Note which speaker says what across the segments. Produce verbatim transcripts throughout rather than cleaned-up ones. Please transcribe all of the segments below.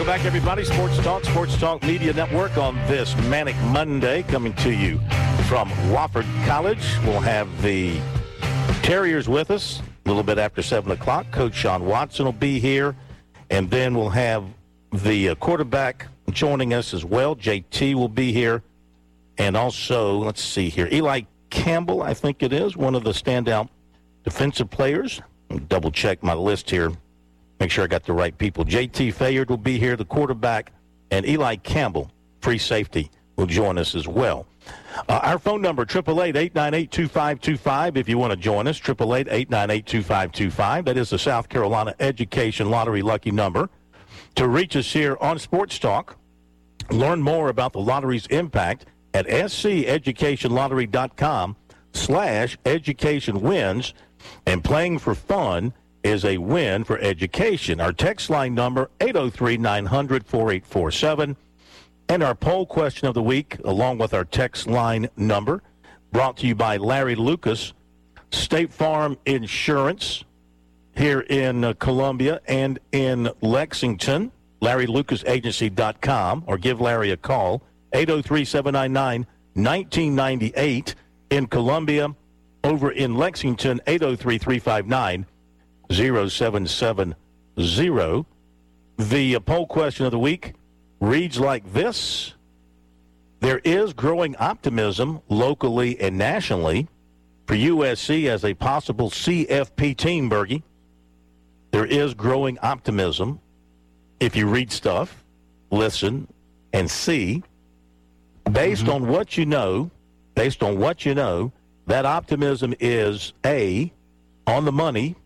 Speaker 1: Welcome back, everybody. Sports Talk, Sports Talk Media Network on this Manic Monday, coming to you from Wofford College. We'll have the Terriers with us a little bit after seven o'clock. Coach Sean Watson will be here. And then we'll have the uh, quarterback joining us as well. J T will be here. And also, let's see here, Eli Campbell, I think it is, one of the standout defensive players. I'll double check my list here. Make sure I got the right people. J T Fayard will be here, the quarterback, and Eli Campbell, free safety, will join us as well. Uh, our phone number, eight eight eight, eight nine eight, two five two five, if you want to join us, eight eight eight, eight nine eight, two five two five. That is the South Carolina Education Lottery lucky number. To reach us here on Sports Talk, learn more about the lottery's impact at sceducationlottery.com slash education wins, and playing for fun is a win for education. Our text line number, eight oh three, nine hundred, four eight four seven. And our poll question of the week, along with our text line number, brought to you by Larry Lucas, State Farm Insurance here in uh, Columbia and in Lexington, larry lucas agency dot com, or give Larry a call, eight oh three, seven nine nine, one nine nine eight. In Columbia, over in Lexington, eight oh three, three five nine, zero seven seven zero. The uh, poll question of the week reads like this. There is growing optimism locally and nationally for U S C as a possible C F P team, Bergie. There is growing optimism if you read stuff, listen, and see. Based mm-hmm. on what you know, based on what you know, that optimism is A, on the money,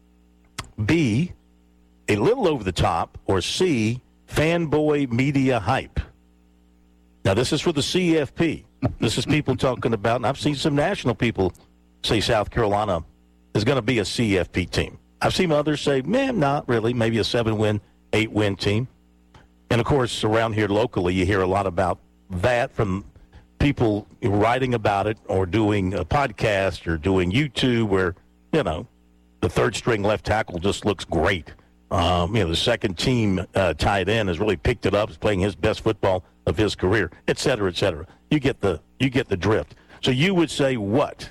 Speaker 1: B, a little over the top, or C, fanboy media hype. Now, this is for the C F P. This is people talking about, and I've seen some national people say South Carolina is going to be a C F P team. I've seen others say, man, not really, maybe a seven-win, eight-win team. And, of course, around here locally, you hear a lot about that from people writing about it or doing a podcast or doing YouTube where, you know, the third-string left tackle just looks great. Um, you know, the second team uh, tight end has really picked it up, is playing his best football of his career, et cetera, et cetera. You get the you get the drift. So you would say what?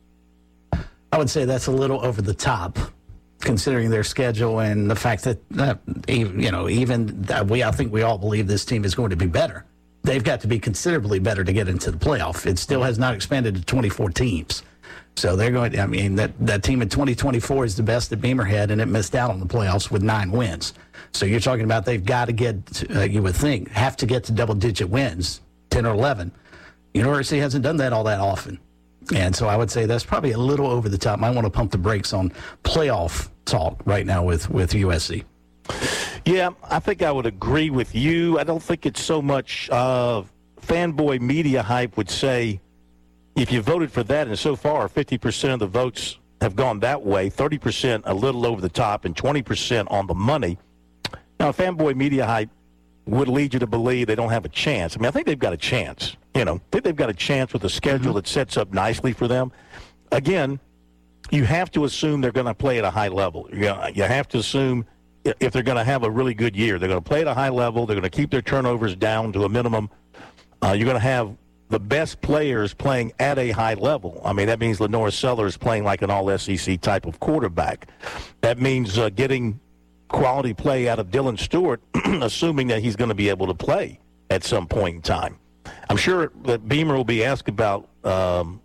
Speaker 2: I would say that's a little over the top, considering their schedule and the fact that uh, you know even uh, we I think we all believe this team is going to be better. They've got to be considerably better to get into the playoff. It still has not expanded to twenty-four teams. So they're going to, I mean, that, that team in twenty twenty-four is the best that Beamer had, and it missed out on the playoffs with nine wins. So you're talking about they've got to get, to, uh, you would think, have to get to double-digit wins, ten or eleven. University hasn't done that all that often. And so I would say that's probably a little over the top. Might want to pump the brakes on playoff talk right now with, with U S C.
Speaker 1: Yeah, I think I would agree with you. I don't think it's so much uh, fanboy media hype would say, if you voted for that, and so far fifty percent of the votes have gone that way, thirty percent a little over the top, and twenty percent on the money. Now, fanboy media hype would lead you to believe they don't have a chance. I mean, I think they've got a chance. You know, I think they've got a chance with a schedule mm-hmm. that sets up nicely for them. Again, you have to assume they're going to play at a high level. You know, you have to assume if they're going to have a really good year, they're going to play at a high level. They're going to keep their turnovers down to a minimum. Uh, you're going to have the best players playing at a high level. I mean, that means Lenore Sellers playing like an all-S E C type of quarterback. That means uh, getting quality play out of Dylan Stewart, assuming that he's going to be able to play at some point in time. I'm sure that Beamer will be asked about um,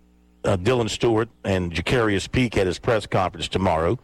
Speaker 1: uh, Dylan Stewart and Jacarius Peak at his press conference tomorrow.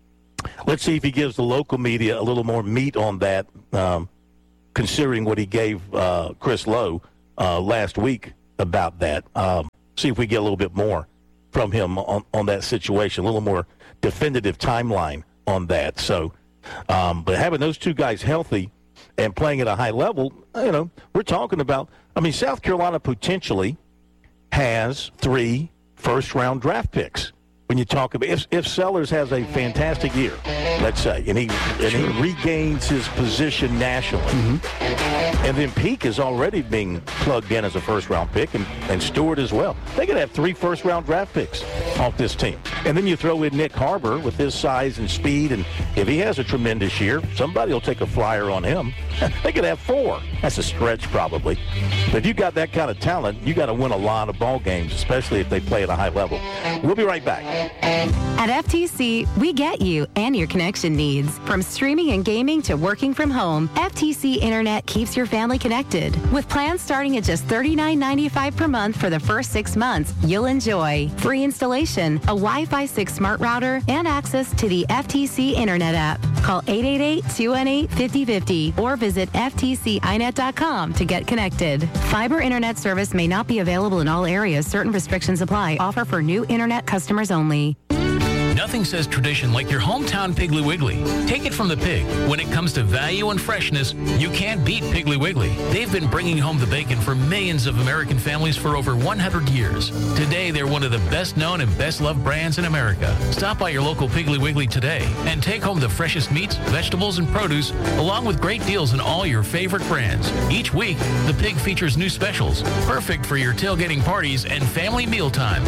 Speaker 1: Let's see if he gives the local media a little more meat on that, um, considering what he gave uh, Chris Lowe Uh, last week about that. Um, see if we get a little bit more from him on, on that situation, a little more definitive timeline on that. So, um, but having those two guys healthy and playing at a high level, you know, we're talking about, I mean, South Carolina potentially has three first-round draft picks. when you talk about if if Sellers has a fantastic year, let's say, and he and he regains his position nationally, mm-hmm. and then Peak is already being plugged in as a first-round pick, and, and Stewart as well. They could have three first-round draft picks off this team. And then you throw in Nick Harbor with his size and speed, and if he has a tremendous year, somebody will take a flyer on him. They could have four. That's a stretch probably. But if you got that kind of talent, you got to win a lot of ball games, especially if they play at a high level. We'll be right back.
Speaker 3: At F T C, we get you and your connection needs. From streaming and gaming to working from home, F T C Internet keeps your family connected. With plans starting at just thirty-nine ninety-five per month for the first six months, you'll enjoy free installation, a Wi-Fi six smart router, and access to the F T C Internet app. Call eight eight eight, two one eight, five oh five oh or visit F T C I net dot com to get connected. Fiber internet service may not be available in all areas. Certain restrictions apply. Offer for new internet customers only.
Speaker 4: Nothing says tradition like your hometown Piggly Wiggly. Take it from the pig. When it comes to value and freshness, you can't beat Piggly Wiggly. They've been bringing home the bacon for millions of American families for over one hundred years. Today, they're one of the best known and best loved brands in America. Stop by your local Piggly Wiggly today and take home the freshest meats, vegetables, and produce, along with great deals on all your favorite brands. Each week, the pig features new specials, perfect for your tailgating parties and family mealtime.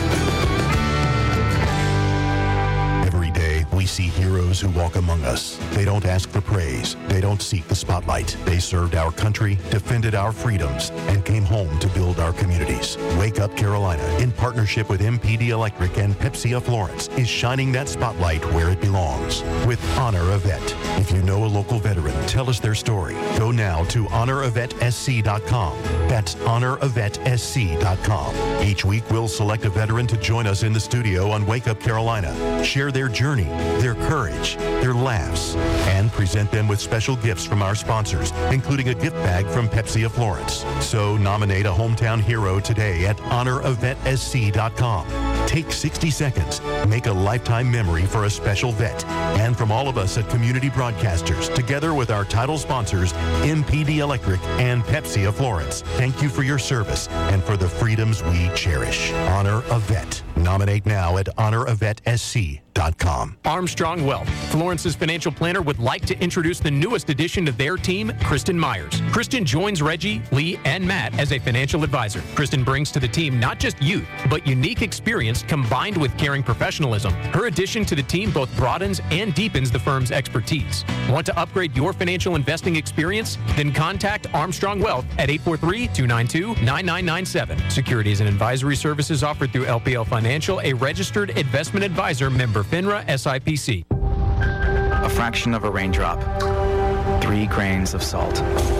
Speaker 5: We see heroes who walk among us. They don't ask for praise. They don't seek the spotlight. They served our country, defended our freedoms, and came home to build our communities. Wake Up Carolina, in partnership with M P D Electric and Pepsi of Florence, is shining that spotlight where it belongs with Honor a Vet. If you know a local veteran, tell us their story. Go now to honor a vet s c dot com. That's honor a vet s c dot com. Each week, we'll select a veteran to join us in the studio on Wake Up Carolina. Share their journey, their courage, their laughs, and present them with special gifts from our sponsors, including a gift bag from Pepsi of Florence. So nominate a hometown hero today at honor a vet s c dot com. Take sixty seconds, make a lifetime memory for a special vet. And from all of us at Community Broadcasters, together with our title sponsors, M P D Electric and Pepsi of Florence, thank you for your service and for the freedoms we cherish. Honor a Vet. Nominate now at honor a vet s c dot com.
Speaker 6: Armstrong Wealth, Florence's financial planner, would like to introduce the newest addition to their team, Kristen Myers. Kristen joins Reggie, Lee, and Matt as a financial advisor. Kristen brings to the team not just youth, but unique experience combined with caring professionalism. Her addition to the team both broadens and deepens the firm's expertise. Want to upgrade your financial investing experience? Then contact Armstrong Wealth at eight four three, two nine two, nine nine nine seven. Securities and advisory services offered through L P L Financial, a registered investment advisor, member FINRA S I P C.
Speaker 7: A fraction of a raindrop. Three grains of salt.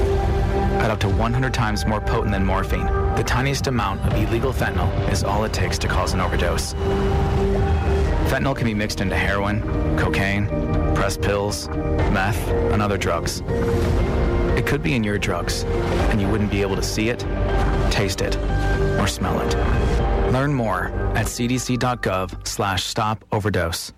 Speaker 7: At up to one hundred times more potent than morphine, the tiniest amount of illegal fentanyl is all it takes to cause an overdose. Fentanyl can be mixed into heroin, cocaine, pressed pills, meth, and other drugs. It could be in your drugs, and you wouldn't be able to see it, taste it, or smell it. Learn more at c d c dot gov slash stop overdose.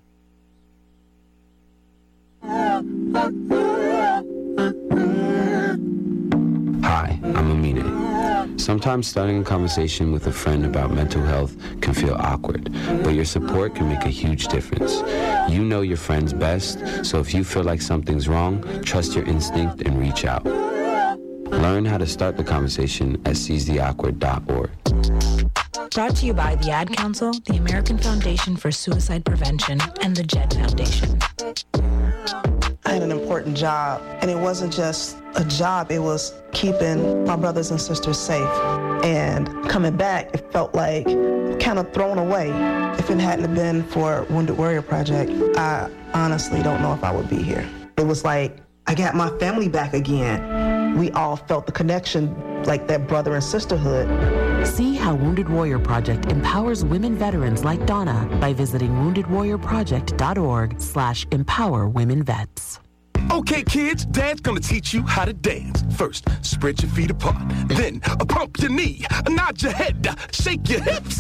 Speaker 8: Hi, I'm Amine. Sometimes starting a conversation with a friend about mental health can feel awkward, but your support can make a huge difference. You know your friends best, so if you feel like something's wrong, trust your instinct and reach out. Learn how to start the conversation at seize the awkward dot org.
Speaker 9: Brought to you by the Ad Council, the American Foundation for Suicide Prevention, and the Jed Foundation.
Speaker 10: I had an important job, and it wasn't just a job, it was keeping my brothers and sisters safe. And coming back, it felt like kind of thrown away. If it hadn't been for Wounded Warrior Project, I honestly don't know if I would be here. It was like, I got my family back again. We all felt the connection, like that brother and sisterhood.
Speaker 11: See how Wounded Warrior Project empowers women veterans like Donna by visiting wounded warrior project dot org slash empower women vets.
Speaker 12: Okay, kids, Dad's gonna teach you how to dance. First, spread your feet apart. Then, pump your knee, nod your head, shake your hips.